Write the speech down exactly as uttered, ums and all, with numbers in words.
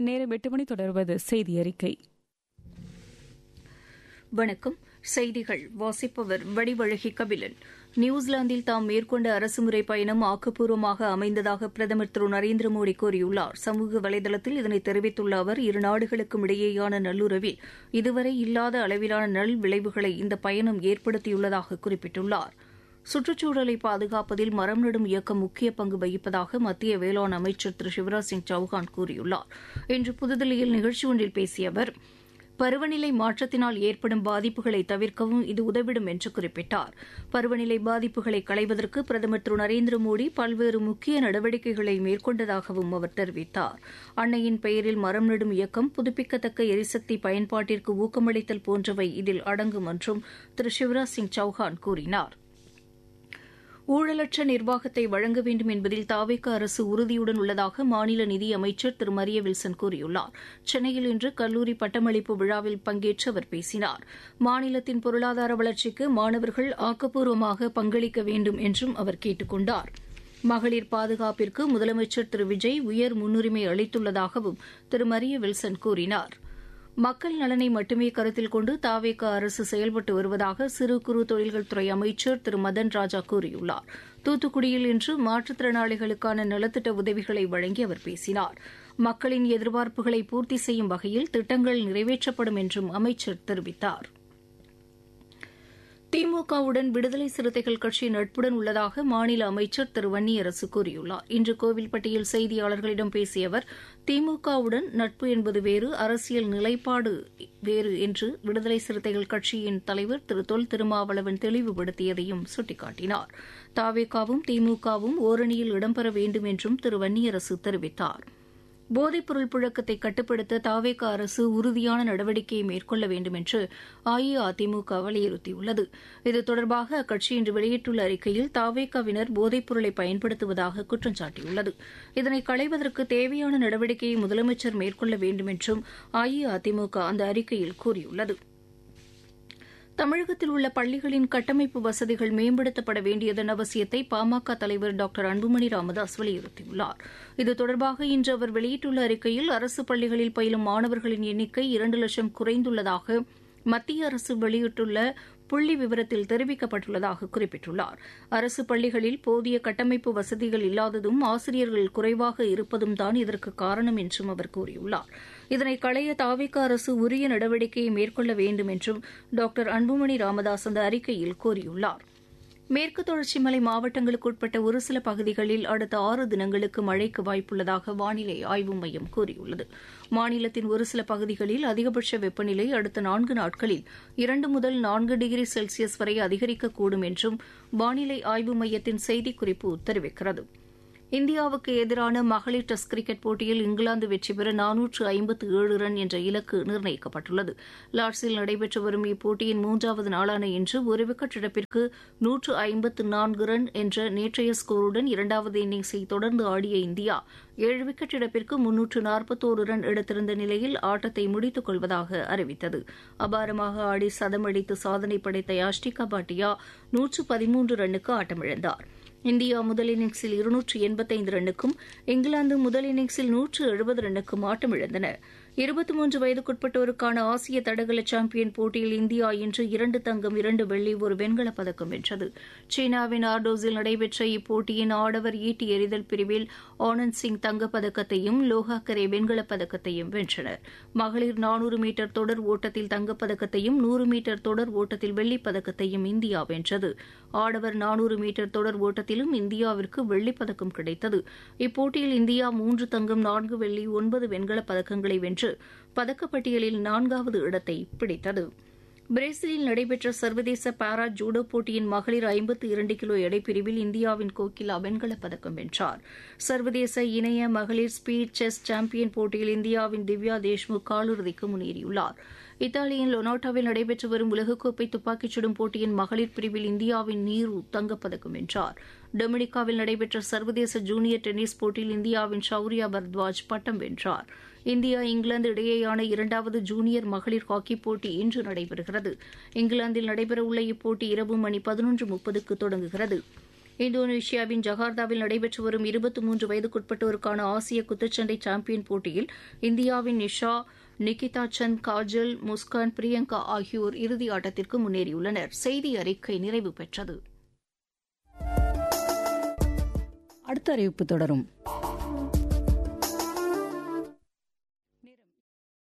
நேரம் எட்டு மணி தொடர்வது செய்தி அறிக்கை. வணக்கம். செய்திகள் வாசிப்பவர் வடிவழகி கபிலன். நியூசிலாந்தில் தாம் மேற்கொண்ட அரசுமுறை பயணம் ஆக்கப்பூர்வமாக அமைந்ததாக பிரதமர் திரு நரேந்திர மோடி கூறியுள்ளார். சமூக வலைதளத்தில் இதனை தெரிவித்துள்ள அவர், இரு நாடுகளுக்கும் இடையேயான நல்லுறவில் இதுவரை இல்லாத அளவிலான நல் விளைவுகளை இந்த பயணம் ஏற்படுத்தியுள்ளதாக குறிப்பிட்டுள்ளார். சுற்றுச்சூழலை பாதுகாப்பதில் மரம் நடும் இயக்கம் முக்கிய பங்கு வகிப்பதாக மத்திய வேளாண் அமைச்சர் திரு சிவராஜ் சிங் சௌஹான் கூறியுள்ளார். இன்று புதுதில்லியில் நிகழ்ச்சி ஒன்றில் பேசிய அவர், பருவநிலை மாற்றத்தினால் ஏற்படும் பாதிப்புகளை தவிர்க்கவும் இது உதவிடும் என்று குறிப்பிட்டார். பருவநிலை பாதிப்புகளை களைவதற்கு பிரதமர் திரு நரேந்திர மோடி பல்வேறு முக்கிய நடவடிக்கைகளை மேற்கொண்டதாகவும் அவர் தெரிவித்தார். அன்னையின் பெயரில் மரம் நடும் இயக்கம், புதுப்பிக்கத்தக்க எரிசக்தி பயன்பாட்டிற்கு ஊக்கமளித்தல் போன்றவை இதில் அடங்கும் என்றும் திரு சிவராஜ் சிங் சௌஹான் கூறினார். ஊழலற்ற நிர்வாகத்தை வழங்க வேண்டும் என்பதில் தாவேகா அரசு உறுதியுடன் உள்ளதாக மாநில நிதியமைச்சர் திரு மரிய வில்சன் கூறியுள்ளார். சென்னையில் இன்று கல்லூரி பட்டமளிப்பு விழாவில் பங்கேற்று அவர் பேசினார். மாநிலத்தின் பொருளாதார வளர்ச்சிக்கு மாணவர்கள் ஆக்கப்பூர்வமாக பங்களிக்க வேண்டும் என்றும் அவர் கேட்டுக் கொண்டார். மகளிர் பாதுகாப்பிற்கு முதலமைச்சர் திரு விஜய் உயர் முன்னுரிமை அளித்துள்ளதாகவும் திரு மரிய வில்சன் கூறினார். மக்கள் நலனை மட்டுமே கருத்தில் கொண்டு தாவேகா அரசு செயல்பட்டு வருவதாக சிறு குறு தொழில்கள் துறை அமைச்சர் திரு மதன் ராஜா கூறியுள்ளார். தூத்துக்குடியில் இன்று மாற்றுத்திறனாளிகளுக்கான நலத்திட்ட உதவிகளை வழங்கி அவர் பேசினார். மக்களின் எதிர்பார்ப்புகளை பூர்த்தி செய்யும் வகையில் திட்டங்கள் நிறைவேற்றப்படும் என்றும் அமைச்சர் தெரிவித்தார். திமுகவுடன் விடுதலை சிறுத்தைகள் கட்சி நட்புடன் உள்ளதாக மாநில அமைச்சர் திரு வன்னியரசு கூறியுள்ளார். இன்று கோவில்பட்டியில் செய்தியாளர்களிடம் பேசிய அவர், திமுகவுடன் நட்பு என்பது வேறு, அரசியல் நிலைப்பாடு வேறு என்று விடுதலை சிறுத்தைகள் கட்சியின் தலைவர் திரு தொல் திருமாவளவன் தெளிவுபடுத்தியதையும் சுட்டிக்காட்டினார். தாவேகாவும் திமுகவும் ஓரணியில் இடம்பெற வேண்டும் என்றும் திரு வன்னியரசு தெரிவித்தார். போதைப்பொருள் புழக்கத்தை கட்டுப்படுத்த தாவேகா அரசு உறுதியான நடவடிக்கையை மேற்கொள்ள வேண்டும் என்று அஇஅதிமுக வலியுறுத்தியுள்ளது. இது தொடர்பாக அக்கட்சி இன்று வெளியிட்டுள்ள அறிக்கையில் தாவேகாவினர் போதைப்பொருளை பயன்படுத்துவதாக குற்றம் சாட்டியுள்ளது. இதனை களைவதற்கு தேவையான நடவடிக்கையை முதலமைச்சர் மேற்கொள்ள வேண்டும் என்றும் அஇஅதிமுக அந்த அறிக்கையில் கூறியுள்ளது. தமிழகத்தில் உள்ள பள்ளிகளின் கட்டமைப்பு வசதிகள் மேம்படுத்தப்பட வேண்டியதன் அவசியத்தை பாமக தலைவர் டாக்டர் அன்புமணி ராமதாஸ் வலியுறுத்தியுள்ளார். இது தொடர்பாக இன்று அவர் வெளியிட்டுள்ள அறிக்கையில், அரசு பள்ளிகளில் பயிலும் மாணவர்களின் எண்ணிக்கை இரண்டு லட்சம் குறைந்துள்ளதாக மத்திய அரசு வெளியிட்டுள்ள புள்ளி விவரத்தில் தெரிவிக்கப்பட்டுள்ளதாக குறிப்பிட்டுள்ளார். அரசு பள்ளிகளில் போதிய கட்டமைப்பு வசதிகள் இல்லாததும் ஆசிரியர்கள் குறைவாக இருப்பதும் தான் இதற்கு காரணம் என்றும் அவர் கூறியுள்ளார். இதனை களைய தாவேகா அரசு உரிய நடவடிக்கையை மேற்கொள்ள வேண்டும் என்றும் டாக்டர் அன்புமணி ராமதாஸ் அந்த அறிக்கையில் கூறியுள்ளார். மேற்கு தொடர்ச்சி மலை மாவட்டங்களுக்கு உட்பட்ட ஒரு சில பகுதிகளில் அடுத்த ஆறு தினங்களுக்கு மழைக்கு வாய்ப்புள்ளதாக வானிலை ஆய்வு மையம் கூறியுள்ளது. மாநிலத்தின் ஒரு சில பகுதிகளில் அதிகபட்ச வெப்பநிலை அடுத்த நான்கு நாட்களில் இரண்டு முதல் நான்கு டிகிரி செல்சியஸ் வரை அதிகரிக்கக்கூடும் என்றும் வானிலை ஆய்வு மையத்தின் செய்திக்குறிப்பு தெரிவிக்கிறது. இந்தியாவுக்கு எதிரான மகளிர் டெஸ்ட் கிரிக்கெட் போட்டியில் இங்கிலாந்து வெற்றி பெற நானூற்று ஐம்பத்து ஏழு ரன் என்ற இலக்கு நிர்ணயிக்கப்பட்டுள்ளது. லார்ட்ஸில் நடைபெற்று வரும் இப்போட்டியின் மூன்றாவது நாளான இன்று ஒரு விக்கெட் இழப்பிற்கு நூற்று ஐம்பத்து நான்கு ரன் என்ற நேற்றைய ஸ்கோருடன் இரண்டாவது இன்னிங்ஸை தொடர்ந்து ஆடிய இந்தியா ஏழு விக்கெட் இழப்பிற்கு முன்னூற்று நாற்பத்தோரு ரன் எடுத்திருந்த நிலையில் ஆட்டத்தை முடித்துக் கொள்வதாக அறிவித்தது. அபாரமாக ஆடி சதமடித்து சாதனை படைத்த யாஷ்டிகா பாட்டியா நூற்று பதிமூன்று ரன்னுக்கு ஆட்டமிழந்தார். இந்தியா முதல் இன்னிங்ஸில் இருநூற்று எண்பத்தைந்து ரன்னுக்கும் இங்கிலாந்து முதல் இன்னிங்ஸில் நூற்று எழுபது ரன்னுக்கும் ஆட்டமிழந்தன. இருபத்தி மூன்று வயதுக்குட்பட்டோருக்கான ஆசிய தடகள சாம்பியன் போட்டியில் இந்தியா இன்று இரண்டு தங்கம், இரண்டு வெள்ளி, ஒரு வெண்கலப் பதக்கம் வென்றது. சீனாவின் ஆர்டோஸில் நடைபெற்ற இப்போட்டியின் ஆடவர் ஈட்டி எறிதல் பிரிவில் ஆனந்த் சிங் தங்கப்பதக்கத்தையும் லோகாக்கரே வெண்கலப் பதக்கத்தையும் வென்றனர். மகளிர் நானூறு மீட்டர் தொடர் ஓட்டத்தில் தங்கப்பதக்கத்தையும் நூறு மீட்டர் தொடர் ஓட்டத்தில் வெள்ளிப் பதக்கத்தையும் இந்தியா வென்றது. ஆடவர் நானூறு மீட்டர் தொடர் ஓட்டத்திலும் இந்தியாவிற்கு வெள்ளிப் பதக்கம் கிடைத்தது. இப்போட்டியில் இந்தியா மூன்று தங்கம், நான்கு வெள்ளி, ஒன்பது வெண்கலப் பதக்கங்களை வென்று பதக்கப்பட்டியலில் நான்காவது இடத்தை பிடித்தது. பிரேசிலில் நடைபெற்ற சர்வதேச பாரா ஜூடோ போட்டியின் மகளிர் ஐம்பத்து இரண்டு கிலோ எடைப்பிரிவில் இந்தியாவின் கோகிலா வெண்கலப் பதக்கம் வென்றார். சர்வதேச இணைய மகளிர் ஸ்பீட் செஸ் சாம்பியன் போட்டியில் இந்தியாவின் திவ்யா தேஷ்முக் காலிறுதிக்கு முன்னேறியுள்ளார். இத்தாலியின் லொனாட்டாவில் நடைபெற்று வரும் உலகக்கோப்பை துப்பாக்கிச் சுடும் போட்டியின் மகளிர் பிரிவில் இந்தியாவின் நீரு தங்கப்பதக்கம் வென்றார். டொமினிகாவில் நடைபெற்ற சர்வதேச ஜூனியர் டென்னிஸ் போட்டியில் இந்தியாவின் ஷௌரியா பர்த்வாஜ் பட்டம் வென்றார். இந்தியா இங்கிலாந்து இடையேயான இரண்டாவது ஜூனியர் மகளிர் ஹாக்கி போட்டி இன்று நடைபெறுகிறது. இங்கிலாந்தில் நடைபெறவுள்ள இப்போட்டி இரவு மணி பதினொன்று முப்பதுக்கு தொடங்குகிறது. இந்தோனேஷியாவின் ஜகார்த்தாவில் நடைபெற்று வரும் இருபத்தி மூன்று வயதுக்குட்பட்டோருக்கான ஆசிய குத்துச்சண்டை சாம்பியன் போட்டியில் இந்தியாவின் நிஷா, நிகிதா சந்த், காஜல், முஸ்கான், பிரியங்கா ஆகியோர் இறுதி ஆட்டத்திற்கு முன்னேறியுள்ளனர். செய்தி அறிக்கை நிறைவு பெற்றது. அடுத்த அறிவிப்பு தொடரும்.